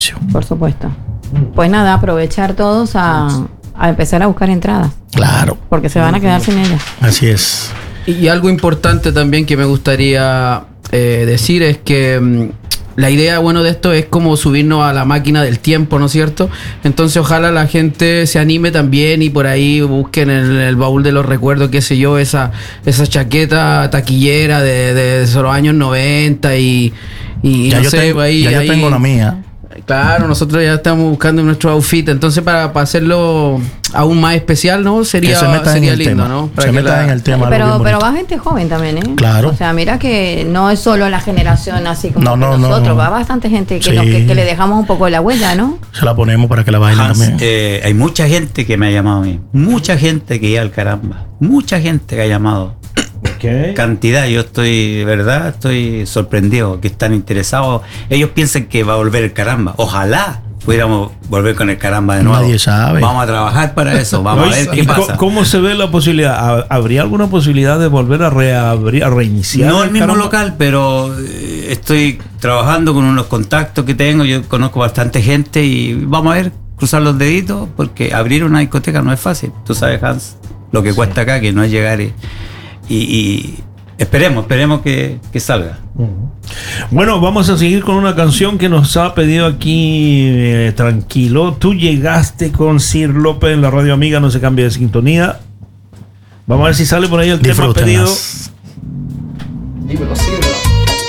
Por supuesto. Pues nada, aprovechar todos a empezar a buscar entradas. Claro. Porque se van a quedar sin ellas. Así es. Y algo importante también que me gustaría decir es que la idea, bueno, de esto es como subirnos a la máquina del tiempo, ¿no es cierto? Entonces ojalá la gente se anime también y por ahí busquen en el baúl de los recuerdos, qué sé yo, esa chaqueta taquillera de los años 90 y ya no yo sé, tengo, ahí, ya yo tengo la mía. Claro, nosotros ya estamos buscando nuestro outfit, entonces para hacerlo aún más especial, ¿no? Sería lindo, ¿no? Para se que metan en el tema. Pero va gente joven también, ¿eh? Claro. O sea, mira que no es solo la generación así como nosotros, no. va bastante gente que, Sí. que le dejamos un poco de la huella, ¿no? Se la ponemos para que la bailen también. Hay mucha gente que me ha llamado a mí, mucha gente que iba al caramba, mucha gente que ha llamado. Okay. Cantidad, yo estoy sorprendido que están interesados. Ellos piensan que va a volver el caramba. Ojalá pudiéramos volver con el caramba de nuevo. Nadie sabe. Vamos a trabajar para eso, vamos a ver qué pasa. ¿Cómo se ve la posibilidad? ¿Habría alguna posibilidad de volver a reiniciar? No el mismo caramba? local, pero estoy trabajando con unos contactos que tengo. Yo conozco bastante gente y vamos a ver, cruzar los deditos, porque abrir una discoteca no es fácil. Tú sabes, Hans, lo que cuesta acá, que no es llegar y esperemos que salga. Bueno, vamos a seguir con una canción que nos ha pedido aquí Tranquilo. Tú llegaste con Sir López en la radio amiga, no se cambia de sintonía. Vamos a ver si sale por ahí el tema pedido. Dímelo, Sir.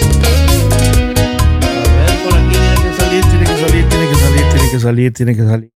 A ver, por aquí tiene que salir.